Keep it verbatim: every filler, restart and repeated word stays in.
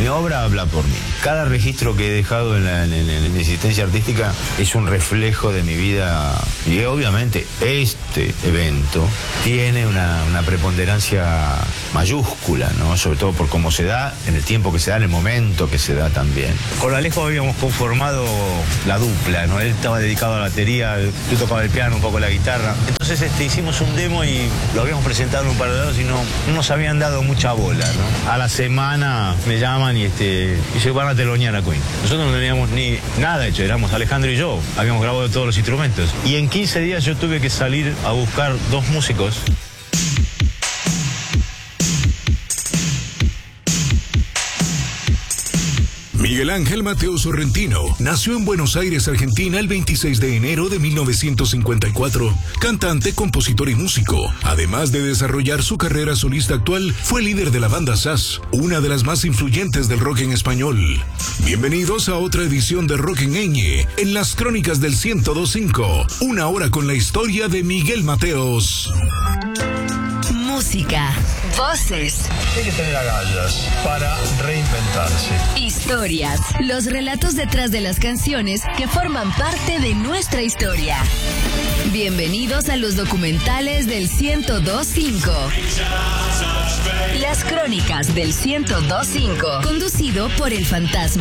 Mi obra habla por mí. Cada registro que he dejado en, la, en, en, en mi existencia artística es un reflejo de mi vida. Y obviamente este evento tiene una, una preponderancia mayúscula, ¿no? Sobre todo por cómo se da, en el tiempo que se da, en el momento que se da también. Con Alejo habíamos conformado la dupla, ¿no? Él estaba dedicado a la batería, yo tocaba el piano, un poco la guitarra. Entonces este, hicimos un demo y lo habíamos presentado en un par de lados y no, no nos habían dado mucha bola, ¿no? A la semana me llaman y, este, y se van a telonear a Queen. Nosotros no teníamos ni nada hecho, éramos Alejandro y yo, habíamos grabado todos los instrumentos. Y en quince días yo tuve que salir a buscar dos músicos. Miguel Ángel Mateo Sorrentino nació en Buenos Aires, Argentina, el veintiséis de enero de mil novecientos cincuenta y cuatro. Cantante, compositor y músico. Además de desarrollar su carrera solista actual, fue líder de la banda S A S, una de las más influyentes del rock en español. Bienvenidos a otra edición de Rock en Ñ, en las crónicas del ciento dos punto cinco. Una hora con la historia de Miguel Mateos. Música, voces. Hay que tener agallas para reinventarse. Historias, los relatos detrás de las canciones que forman parte de nuestra historia. Bienvenidos a los documentales del ciento dos punto cinco. Las crónicas del ciento dos punto cinco, conducido por el fantasma